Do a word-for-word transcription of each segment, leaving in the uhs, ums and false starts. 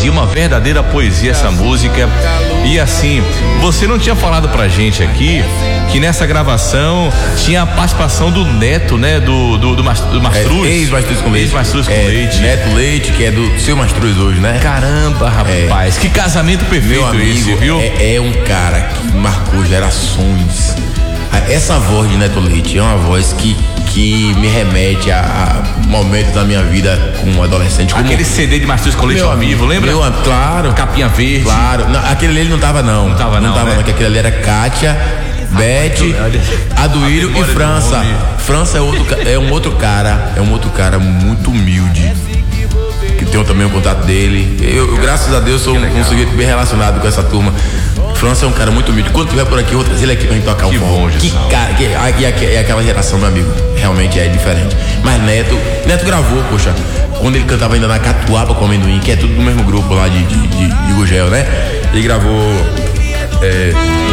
poesia, uma verdadeira poesia essa música. E assim, você não tinha falado pra gente aqui que nessa gravação tinha a participação do neto, né? Do, do, do, do Mastruz. É, ex-Mastruz com Leite. Ex-Mastruz com é, Leite. Neto Leite, que é do seu Mastruz hoje, né? Caramba, rapaz, é. Que casamento perfeito. Meu amigo, esse, viu? É, é um cara que marcou gerações. Essa voz de Neto Leite é uma voz que, que me remete a, a momentos da minha vida como adolescente. Como aquele C D de Mastruz com Leite ao vivo, lembra? Meu, claro. Capinha verde. Claro. Não, aquele ali ele não tava não. Não tava não, Não tava né? não, que aquele ali era Kátia, Beth, Aduílio e França. França é, outro, é um outro cara, é um outro cara muito humilde. Que tenho também o contato dele. Eu, eu graças a Deus, sou um sujeito bem relacionado com essa turma. França é um cara muito humilde. Quando tiver por aqui, eu vou trazer ele aqui pra gente tocar que um bom, que cara, que, e, e aquela geração, meu amigo, realmente é diferente. Mas Neto, Neto gravou, poxa, quando ele cantava ainda na Catuaba com o Amendoim, que é tudo do mesmo grupo lá de, de, de, de Gugel, né? Ele gravou. É.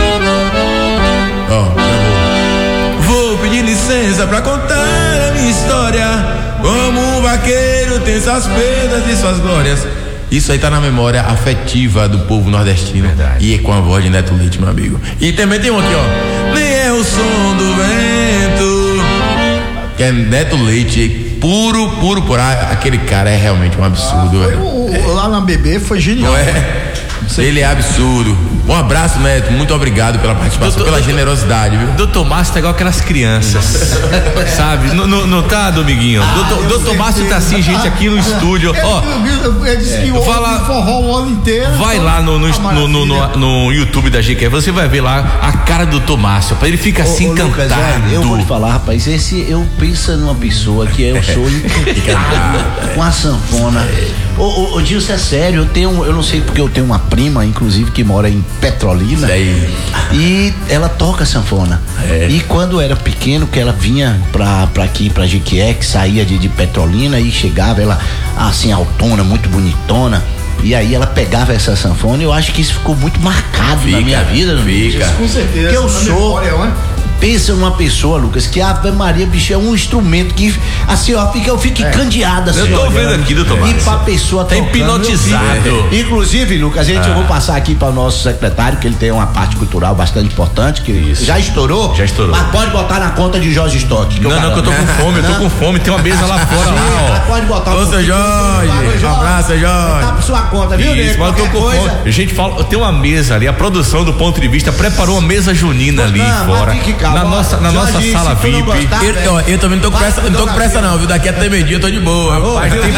Ó, gravou. Vou pedir licença pra contar a minha história. Como um vaqueiro tem suas perdas e suas glórias. Isso aí tá na memória afetiva do povo nordestino. Verdade. E é com a voz de Neto Leite, meu amigo. E também tem um aqui, ó. Nem é o som do vento. Que é Neto Leite, puro, puro por aí. Aquele cara é realmente um absurdo, ah, velho. O, é. Lá na B B foi genial. Não é? Ele é absurdo. Um abraço, Neto. Muito obrigado pela participação, doutor, pela doutor, generosidade, viu? Doutor Márcio tá igual aquelas crianças. Sabe? Não, não, não tá, Domiguinho? Ah, doutor doutor Márcio tá assim, gente, aqui no estúdio. Ó, ele disse que o forró o ano inteiro. Vai lá no, no, no, no, no, no YouTube da G Q, você vai ver lá a cara do doutor Márcio. Ele fica assim, ô, ô, encantado. Lucas, eu vou te falar, rapaz, esse eu penso numa pessoa que eu sou encantado com a sanfona. Ô, ô, ô Dilson, é sério, eu tenho, eu não sei porque eu tenho uma prima, inclusive, que mora em Petrolina. Sei. E ela toca sanfona. É. E quando era pequeno, que ela vinha pra, pra aqui, pra Jequié, que saía de, de Petrolina e chegava, ela assim, altona, muito bonitona. E aí ela pegava essa sanfona e eu acho que isso ficou muito marcado fica, na minha vida. Fica. Com certeza. Que eu sou. Memória, pensa numa pessoa, Lucas, que a Ave Maria, bicho, é um instrumento que, assim, ó, fica, eu fico é. encandeada, assim. Eu tô vendo aqui, doutor Márcio. E pra pessoa tá hipnotizado. É. Inclusive, Lucas, a gente, ah. eu vou passar aqui para o nosso secretário, que ele tem uma parte cultural bastante importante, que Isso. já estourou. Já estourou. Mas pode botar na conta de Jorge Stock. Não, não, que eu tô com fome, eu tô com fome, tem uma mesa lá fora, Sim, lá, ó. Pode botar. Ô, seu Jorge, um abraço, Jorge. Tá por sua conta, viu, Isso, mas eu tô com fome. A gente fala, tem uma mesa ali, a produção do Ponto de Vista preparou uma mesa junina ali não, fora. Na nossa, na nossa Jorge, sala V I P. Gostar, eu, eu, eu também não tô com pressa, não tô com pressa não, viu? Daqui até meio-dia eu tô de boa. Ô,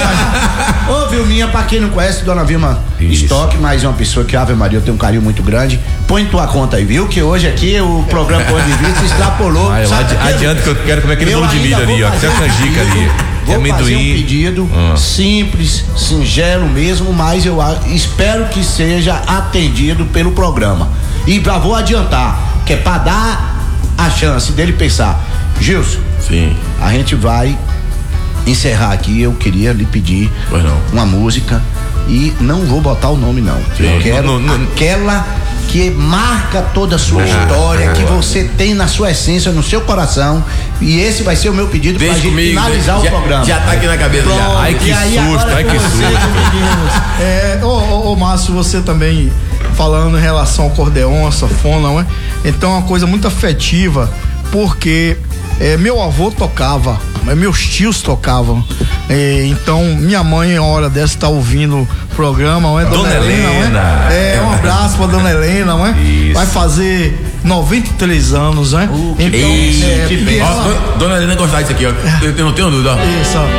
Ô, Vilminha, pra quem não conhece, Dona Vilma Stock, mais uma pessoa que, Ave Maria, eu tenho um carinho muito grande. Põe tua conta aí, viu? Que hoje aqui o programa Ponto de Vista se extrapolou. Vai lá, adianta que eu quero comer aquele bolo de milho ali, ó. Que você é canjica ali. Vou amendoim. fazer um pedido hum. simples, singelo mesmo, mas eu espero que seja atendido pelo programa. E já vou adiantar, que é pra dar a chance dele pensar, Gilson, sim, a gente vai encerrar aqui, eu queria lhe pedir uma música e não vou botar o nome não, sim. eu quero não, não, aquela que marca toda a sua ah, história, ah, que você tem na sua essência, no seu coração, e esse vai ser o meu pedido pra gente comigo, finalizar já, o programa. Já tá aqui na cabeça. Pronto, já. Ai que aí, susto, ai que susto. É, ô, ô, ô Márcio, você também falando em relação ao acordeon, a sanfona, não é? Então é uma coisa muito afetiva, porque é, meu avô tocava, meus tios tocavam, é, então minha mãe, a hora dessa, tá ouvindo o programa, não é? Dona, Dona Helena, Helena. É, um abraço pra Dona Helena, não é? Isso. Vai fazer noventa e três anos, né? Uh, então, Ei, é, que bem. Ó, Dona Helena gostava disso aqui, ó. Eu não tenho dúvida, ó. Isso, ó.